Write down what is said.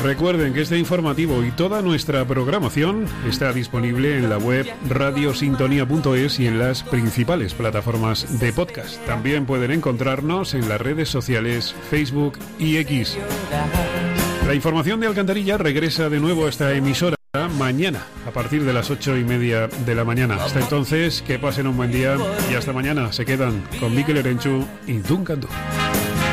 Recuerden que este informativo y toda nuestra programación está disponible en la web radiosintonía.es y en las principales plataformas de podcast. También pueden encontrarnos en las redes sociales Facebook y X. La información de Alcantarilla regresa de nuevo a esta emisora mañana a partir de las 8:30 de la mañana. Hasta entonces, que pasen un buen día y hasta mañana. Se quedan con Mikel Erenchu y Duncan Du.